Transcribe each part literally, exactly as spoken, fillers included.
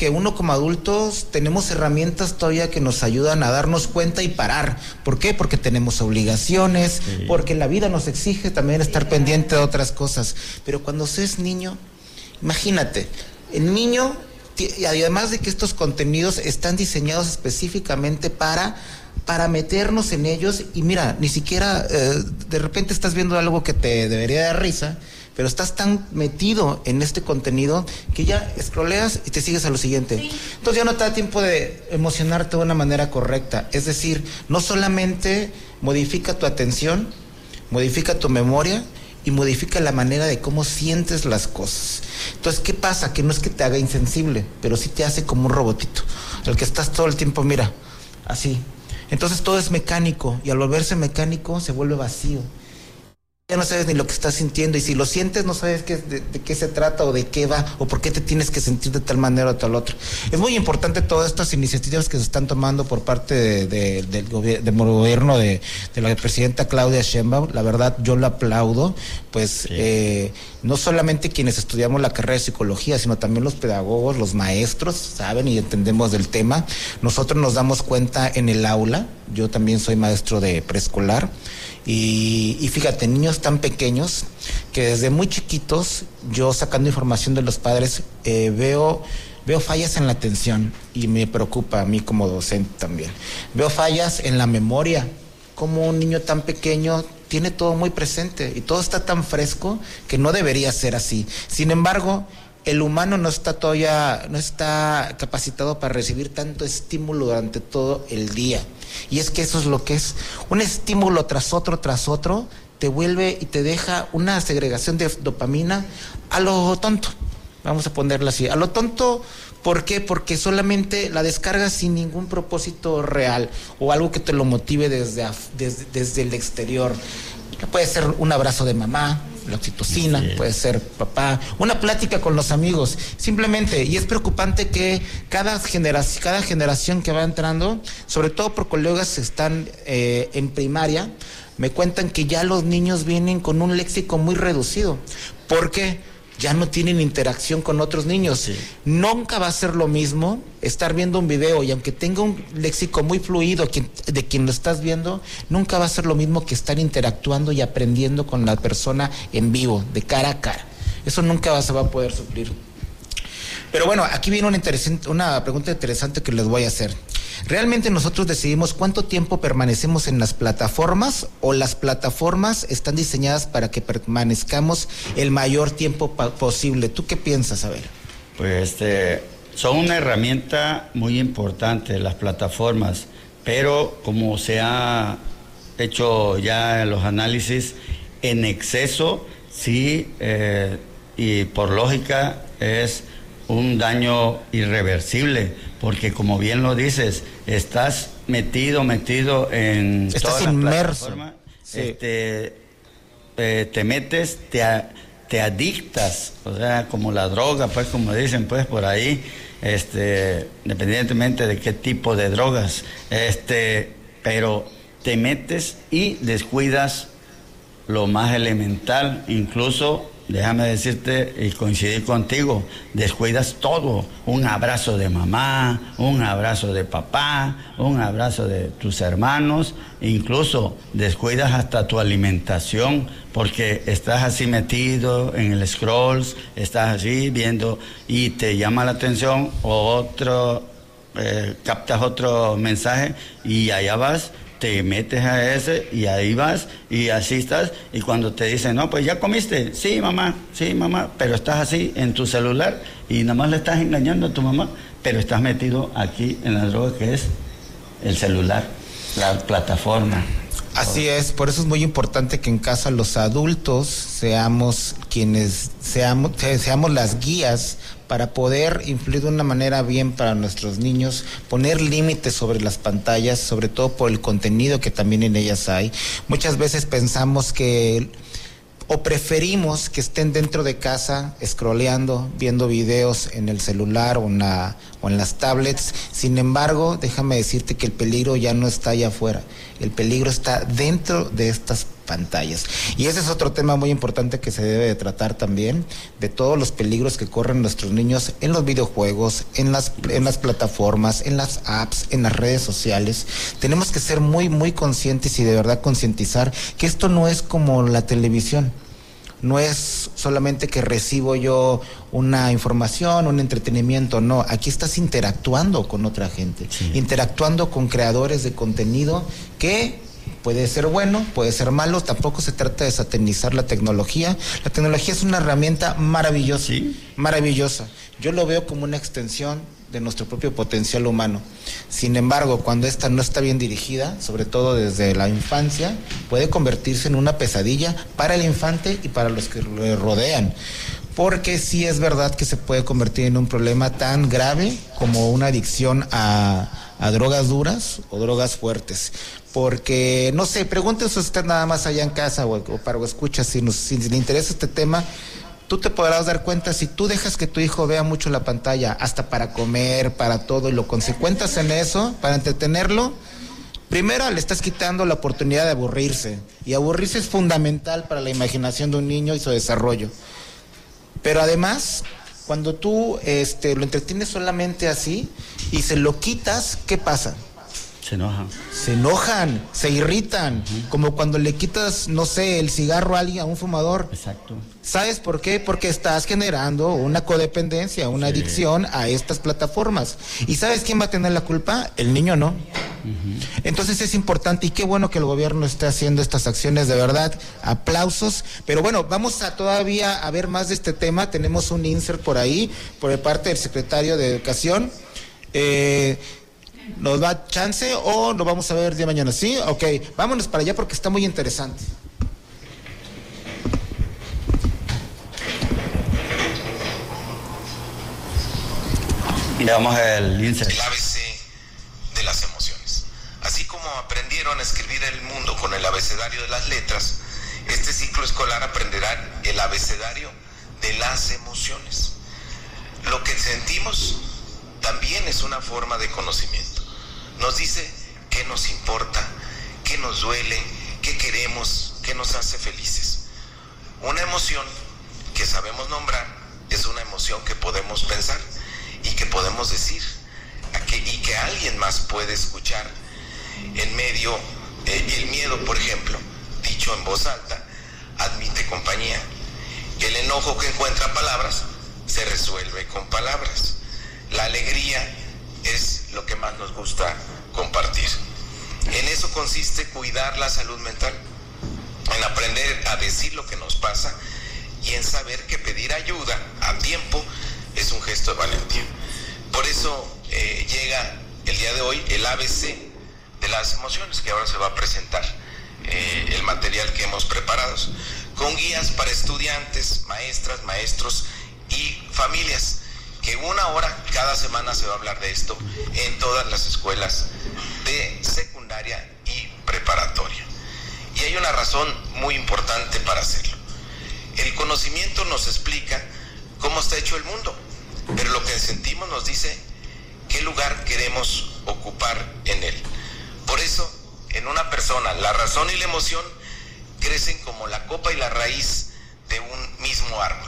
que uno como adultos tenemos herramientas todavía que nos ayudan a darnos cuenta y parar. ¿Por qué? Porque tenemos obligaciones, sí. Porque la vida nos exige también estar pendiente de otras cosas. Pero cuando se es niño, imagínate, el niño, y además de que estos contenidos están diseñados específicamente para... para meternos en ellos, y mira, ni siquiera eh, de repente estás viendo algo que te debería dar risa, pero estás tan metido en este contenido que ya scrolleas y te sigues a lo siguiente. Sí. Entonces ya no te da tiempo de emocionarte de una manera correcta. Es decir, no solamente modifica tu atención, modifica tu memoria y modifica la manera de cómo sientes las cosas. Entonces, ¿qué pasa? Que no es que te haga insensible, pero sí te hace como un robotito, al que estás todo el tiempo, mira, así. Entonces todo es mecánico, y al volverse mecánico se vuelve vacío. Ya no sabes ni lo que estás sintiendo, y si lo sientes no sabes qué, de, de qué se trata o de qué va o por qué te tienes que sentir de tal manera o tal otra. Es muy importante todas estas iniciativas que se están tomando por parte de, de, del, gobier del gobierno de, de la presidenta Claudia Sheinbaum. La verdad yo lo aplaudo, pues sí. eh, no solamente quienes estudiamos la carrera de psicología, sino también los pedagogos, los maestros, saben y entendemos del tema. Nosotros nos damos cuenta en el aula, yo también soy maestro de preescolar. Y, y fíjate, niños tan pequeños que desde muy chiquitos, yo sacando información de los padres, eh, veo, veo fallas en la atención, y me preocupa a mí como docente también. Veo fallas en la memoria, como un niño tan pequeño tiene todo muy presente y todo está tan fresco que no debería ser así. Sin embargo, el humano no está todavía, no está capacitado para recibir tanto estímulo durante todo el día. Y es que eso es lo que es, un estímulo tras otro, tras otro, te vuelve y te deja una segregación de dopamina a lo tonto, vamos a ponerlo así, a lo tonto. ¿Por qué? Porque solamente la descargas sin ningún propósito real o algo que te lo motive desde, desde, desde el exterior. Puede ser un abrazo de mamá, la oxitocina, sí. Puede ser papá, una plática con los amigos, simplemente. Y es preocupante que cada generación, cada generación que va entrando, sobre todo por colegas que están eh, en primaria, me cuentan que ya los niños vienen con un léxico muy reducido. ¿Por qué? Ya no tienen interacción con otros niños. Sí. Nunca va a ser lo mismo estar viendo un video, y aunque tenga un léxico muy fluido de quien lo estás viendo, nunca va a ser lo mismo que estar interactuando y aprendiendo con la persona en vivo, de cara a cara. Eso nunca se va a poder suplir. Pero bueno, aquí viene una, interesante, una pregunta interesante que les voy a hacer. ¿Realmente nosotros decidimos cuánto tiempo permanecemos en las plataformas, o las plataformas están diseñadas para que permanezcamos el mayor tiempo posible? ¿Tú qué piensas, a ver? Pues este, son una herramienta muy importante las plataformas, pero como se ha hecho ya los análisis, en exceso sí, eh, y por lógica es un daño irreversible, porque como bien lo dices, estás metido, metido en estás toda inmerso. La plataforma, sí. este, eh, te metes, te, a, te adictas, o sea, como la droga, pues como dicen, pues por ahí, este, independientemente de qué tipo de drogas, este, pero te metes y descuidas lo más elemental, incluso. Déjame decirte y coincidir contigo, descuidas todo, un abrazo de mamá, un abrazo de papá, un abrazo de tus hermanos, incluso descuidas hasta tu alimentación, porque estás así metido en el scrolls, estás así viendo y te llama la atención otro, eh, captas otro mensaje y allá vas, te metes a ese y ahí vas y así estás, y cuando te dicen, no, pues ya comiste, sí mamá, sí mamá, pero estás así en tu celular y nada más le estás engañando a tu mamá, pero estás metido aquí en la droga que es el celular, la plataforma. Así es, por eso es muy importante que en casa los adultos seamos quienes, seamos, seamos las guías para poder influir de una manera bien para nuestros niños, poner límites sobre las pantallas, sobre todo por el contenido que también en ellas hay. Muchas veces pensamos que, o preferimos que estén dentro de casa, scrolleando, viendo videos en el celular o en, la, o en las tablets. Sin embargo, déjame decirte que el peligro ya no está allá afuera, el peligro está dentro de estas pantallas. Y ese es otro tema muy importante que se debe de tratar también, de todos los peligros que corren nuestros niños en los videojuegos, en las, en las plataformas, en las apps, en las redes sociales. Tenemos que ser muy, muy conscientes y de verdad concientizar que esto no es como la televisión. No es solamente que recibo yo una información, un entretenimiento, no, aquí estás interactuando con otra gente, sí. interactuando con creadores de contenido que puede ser bueno, puede ser malo, tampoco se trata de satanizar la tecnología. La tecnología es una herramienta maravillosa, ¿sí? maravillosa. Yo lo veo como una extensión de nuestro propio potencial humano. Sin embargo, cuando esta no está bien dirigida, sobre todo desde la infancia, puede convertirse en una pesadilla para el infante y para los que le rodean. Porque sí es verdad que se puede convertir en un problema tan grave como una adicción a, a drogas duras o drogas fuertes. Porque, no sé, pregúntese usted nada más allá en casa o, o para o escucha, si, nos, si le interesa este tema. Tú te podrás dar cuenta, si tú dejas que tu hijo vea mucho la pantalla, hasta para comer, para todo, y lo consecuentas en eso, para entretenerlo, primero le estás quitando la oportunidad de aburrirse. Y aburrirse es fundamental para la imaginación de un niño y su desarrollo. Pero además, cuando tú este, lo entretienes solamente así y se lo quitas, ¿qué pasa? Se enojan. Se enojan, se irritan, uh-huh. como cuando le quitas, no sé, el cigarro a alguien, a un fumador. Exacto. ¿Sabes por qué? Porque estás generando una codependencia, una sí. adicción a estas plataformas. ¿Y sabes quién va a tener la culpa? El niño no. Uh-huh. Entonces es importante y qué bueno que el gobierno esté haciendo estas acciones, de verdad, aplausos. Pero bueno, vamos a todavía a ver más de este tema. Tenemos un insert por ahí, por parte del secretario de Educación. Eh... ¿Nos da chance o lo vamos a ver el día de mañana? ¿Sí? Ok, vámonos para allá porque está muy interesante. Veamos el insert. El A B C de las emociones. Así como aprendieron a escribir el mundo con el abecedario de las letras, este ciclo escolar aprenderán el abecedario de las emociones. Lo que sentimos también es una forma de conocimiento. Nos dice qué nos importa, qué nos duele, qué queremos, qué nos hace felices. Una emoción que sabemos nombrar es una emoción que podemos pensar y que podemos decir y que alguien más puede escuchar. En medio, eh, el miedo, por ejemplo, dicho en voz alta, admite compañía. El enojo que encuentra palabras se resuelve con palabras. La alegría es lo que más nos gusta compartir. En eso consiste cuidar la salud mental, en aprender a decir lo que nos pasa y en saber que pedir ayuda a tiempo es un gesto de valentía. Por eso eh, llega el día de hoy el A B C de las emociones, que ahora se va a presentar eh, el material que hemos preparado, con guías para estudiantes, maestras, maestros y familias, que una hora cada semana se va a hablar de esto en todas las escuelas de secundaria y preparatoria. Y hay una razón muy importante para hacerlo. El conocimiento nos explica cómo está hecho el mundo, pero lo que sentimos nos dice qué lugar queremos ocupar en él. Por eso, en una persona, la razón y la emoción crecen como la copa y la raíz de un mismo árbol.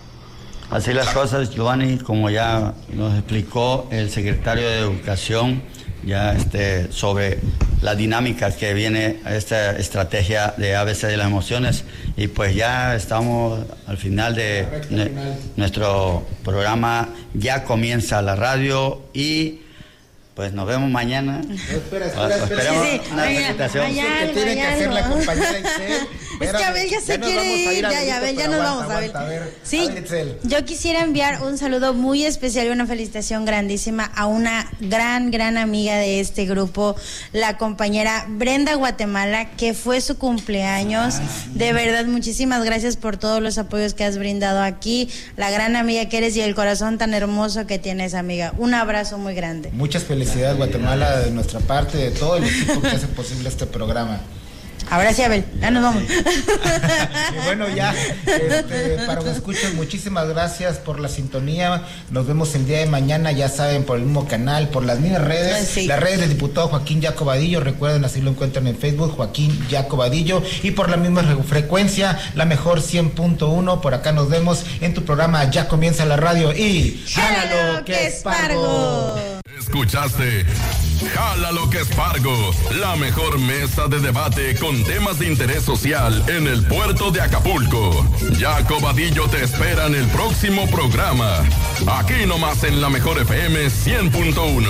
Así las cosas, Giovanni, como ya nos explicó el secretario de Educación, ya este, sobre la dinámica que viene a esta estrategia de A B C de las emociones. Y pues ya estamos al final de ne- nuestro programa, ya comienza la radio y pues nos vemos mañana. No, espera, espera, espera. Esperemos Sí, sí, una mañana, felicitación. mañana. Que tiene que hacer la compañera Itzel. Es que Abel ya se quiere ir, ya, ya, Abel, ya nos vamos a ver. A ver. Sí, yo quisiera enviar un saludo muy especial y una felicitación grandísima a una gran, gran amiga de este grupo, la compañera Brenda Guatemala, que fue su cumpleaños. De verdad, muchísimas gracias por todos los apoyos que has brindado aquí, la gran amiga que eres y el corazón tan hermoso que tienes, amiga. Un abrazo muy grande. Muchas felicidades, Guatemala, de nuestra parte, de todo el equipo que hace posible este programa. Ahora sí, Abel, ya nos vamos. Y bueno, ya, este, para los escuchas, muchísimas gracias por la sintonía. Nos vemos el día de mañana, ya saben, por el mismo canal, por las mismas redes, sí. Las redes del diputado Joaquín Yaco Vadillo, recuerden, así lo encuentran en Facebook, Joaquín Yaco Vadillo, y por la misma frecuencia, la mejor cien punto uno. Por acá nos vemos en tu programa Ya Comienza la Radio y ¡Jálalo que es Pargo! Escuchaste Jálalo que es Pargo, la mejor mesa de debate con temas de interés social en el puerto de Acapulco. Yaco Vadillo te espera en el próximo programa. Aquí nomás en la mejor F M cien punto uno.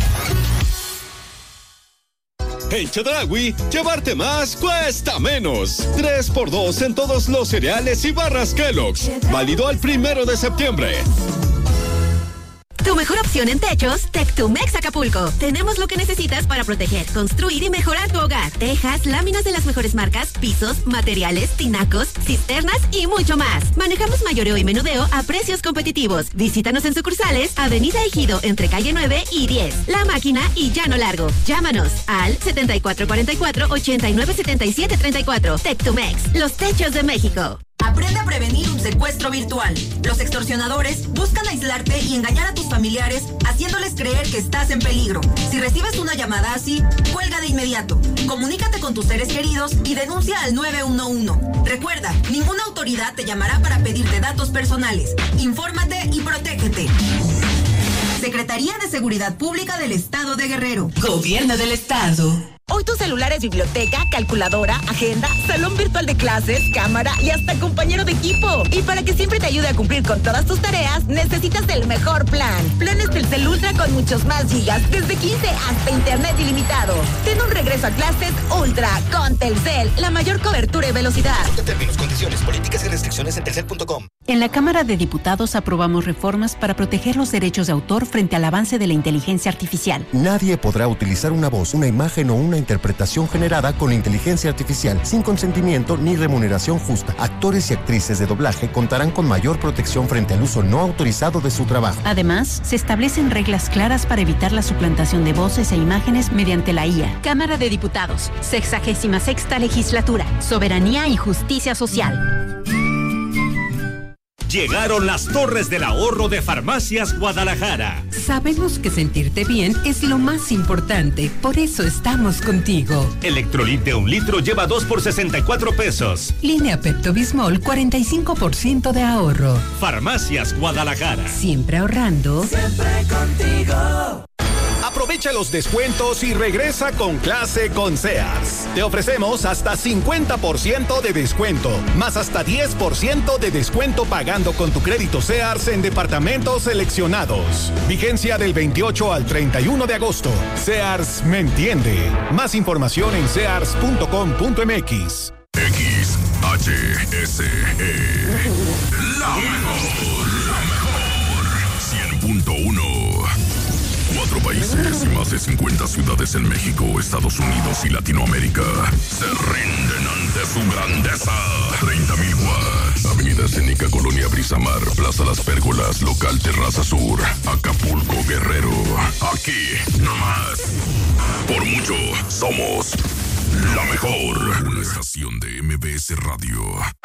En Chedraui, llevarte más cuesta menos. tres por dos en todos los cereales y barras Kellogg's. Válido al primero de septiembre. Tu mejor opción en techos, Tectumex Acapulco. Tenemos lo que necesitas para proteger, construir y mejorar tu hogar. Tejas, láminas de las mejores marcas, pisos, materiales, tinacos, cisternas y mucho más. Manejamos mayoreo y menudeo a precios competitivos. Visítanos en sucursales, Avenida Ejido, entre calle nueve y diez. La Máquina y Llano Largo. Llámanos al setenta y cuatro cuarenta y cuatro, ochenta y nueve setenta y siete treinta y cuatro. Tectumex, los techos de México. Aprende a prevenir un secuestro virtual. Los extorsionadores buscan aislarte y engañar a tus familiares, haciéndoles creer que estás en peligro. Si recibes una llamada así, cuelga de inmediato. Comunícate con tus seres queridos y denuncia al nueve uno uno. Recuerda, ninguna autoridad te llamará para pedirte datos personales. Infórmate y protégete. Secretaría de Seguridad Pública del Estado de Guerrero. Gobierno del Estado. Hoy tu celular es biblioteca, calculadora, agenda, salón virtual de clases, cámara y hasta compañero de equipo. Y para que siempre te ayude a cumplir con todas tus tareas, necesitas el mejor plan. Planes Telcel Ultra con muchos más gigas, desde quince hasta internet ilimitado. Ten un regreso a clases Ultra con Telcel, la mayor cobertura y velocidad. Términos, condiciones, políticas y restricciones en telcel punto com. En la Cámara de Diputados aprobamos reformas para proteger los derechos de autor frente al avance de la inteligencia artificial. Nadie podrá utilizar una voz, una imagen o una interpretación generada con inteligencia artificial sin consentimiento ni remuneración justa. Actores y actrices de doblaje contarán con mayor protección frente al uso no autorizado de su trabajo. Además, se establecen reglas claras para evitar la suplantación de voces e imágenes mediante la I A. Cámara de Diputados, sexagésima sexta legislatura, soberanía y justicia social. Llegaron las Torres del Ahorro de Farmacias Guadalajara. Sabemos que sentirte bien es lo más importante, por eso estamos contigo. Electrolit de un litro lleva dos por sesenta y cuatro pesos. Línea Pepto-Bismol, cuarenta y cinco por ciento de ahorro. Farmacias Guadalajara. Siempre ahorrando. Siempre contigo. Aprovecha los descuentos y regresa con clase con Sears. Te ofrecemos hasta cincuenta por ciento de descuento, más hasta diez por ciento de descuento pagando con tu crédito Sears en departamentos seleccionados. Vigencia del veintiocho al treinta y uno de agosto. Sears me entiende. Más información en sears punto com punto m x. X H S E. La mejor, la mejor. cien punto uno. Cuatro países y más de cincuenta ciudades en México, Estados Unidos y Latinoamérica se rinden ante su grandeza. treinta mil watts. Avenida Escénica, Colonia Brisamar, Plaza Las Pérgolas, Local Terraza Sur, Acapulco, Guerrero. Aquí, nomás. Por mucho, somos la mejor. Una estación de M B S Radio.